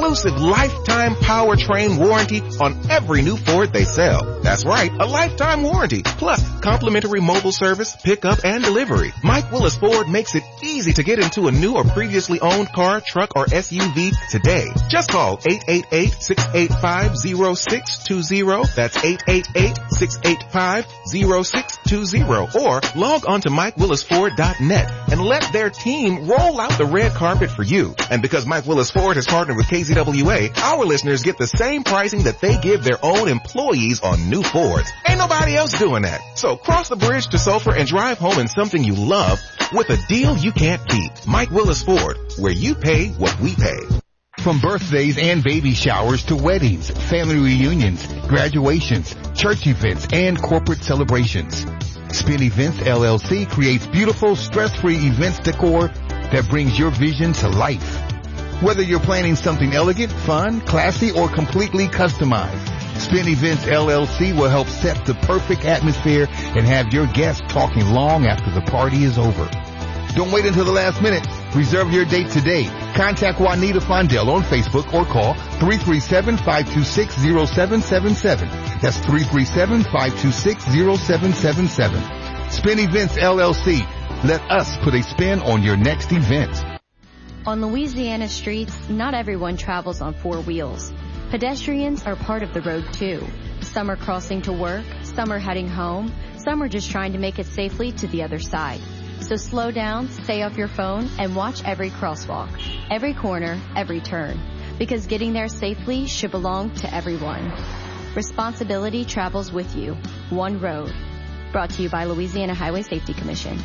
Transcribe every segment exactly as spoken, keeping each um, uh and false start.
exclusive lifetime powertrain warranty on every new Ford they sell. That's right, a lifetime warranty, plus complimentary mobile service, pickup, and delivery. Mike Willis Ford makes it easy to get into a new or previously owned car, truck, or S U V today. Just call eight eight eight, six eight five, zero six two zero. That's eight eight eight, six eight five, zero six two zero. Or log on to mike willis ford dot net and let their team roll out the red carpet for you. And because Mike Willis Ford has partnered with K Z W A, our listeners get the same pricing that they give their own employees on new Fords. Ain't nobody else doing that. So cross the bridge to Sulphur and drive home in something you love with a deal you can't beat. Mike Willis Ford, where you pay what we pay. From birthdays and baby showers to weddings, family reunions, graduations, church events, and corporate celebrations, Spin Events L L C creates beautiful, stress-free events decor that brings your vision to life. Whether you're planning something elegant, fun, classy, or completely customized, Spin Events L L C will help set the perfect atmosphere and have your guests talking long after the party is over. Don't wait until the last minute. Reserve your date today. Contact Juanita Fondell on Facebook or call three three seven, five two six, zero seven seven seven. That's three three seven, five two six, zero seven seven seven. Spin Events L L C. Let us put a spin on your next event. On Louisiana streets, not everyone travels on four wheels. Pedestrians are part of the road too. Some are crossing to work, some are heading home, some are just trying to make it safely to the other side. So slow down, stay off your phone, and watch every crosswalk, every corner, every turn. Because getting there safely should belong to everyone. Responsibility travels with you. One road. Brought to you by Louisiana Highway Safety Commission.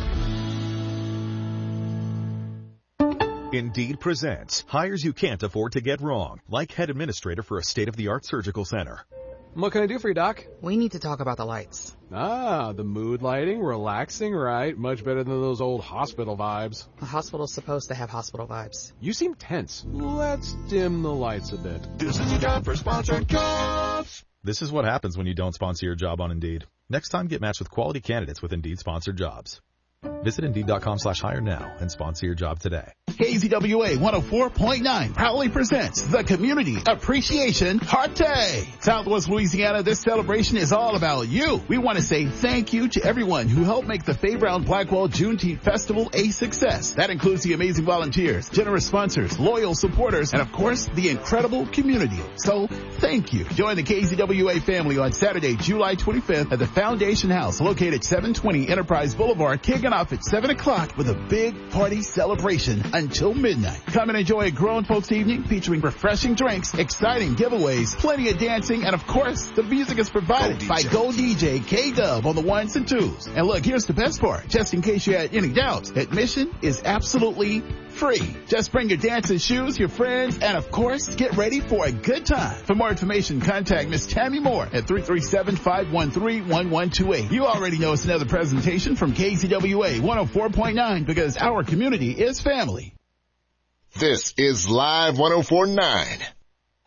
Indeed presents hires you can't afford to get wrong, like head administrator for a state-of-the-art surgical center. What can I do for you, Doc? We need to talk about the lights. Ah, the mood lighting, relaxing, right? Much better than those old hospital vibes. A hospital's supposed to have hospital vibes. You seem tense. Let's dim the lights a bit. This is your job for sponsored jobs. This is what happens when you don't sponsor your job on Indeed. Next time, get matched with quality candidates with Indeed-sponsored jobs. Visit Indeed.com slash hire now and sponsor your job today. K Z W A one oh four point nine proudly presents the Community Appreciation Party. Southwest Louisiana, this celebration is all about you. We want to say thank you to everyone who helped make the Fairground Blackwell Juneteenth Festival a success. That includes the amazing volunteers, generous sponsors, loyal supporters, and of course, the incredible community. So, thank you. Join the K Z W A family on Saturday, July twenty-fifth at the Foundation House located seven twenty Enterprise Boulevard, kicking off at seven o'clock with a big party celebration until midnight. Come and enjoy a grown folks evening featuring refreshing drinks, exciting giveaways, plenty of dancing, and of course, the music is provided Go by Go D J K-Dub on the ones and twos. And look, here's the best part. Just in case you had any doubts, admission is absolutely free. Just bring your dancing shoes, your friends, and of course, get ready for a good time. For more information, contact Miss Tammy Moore at three three seven, five one three, one one two eight. You already know it's another presentation from K Z W A one oh four point nine because our community is family. This is Live one oh four point nine.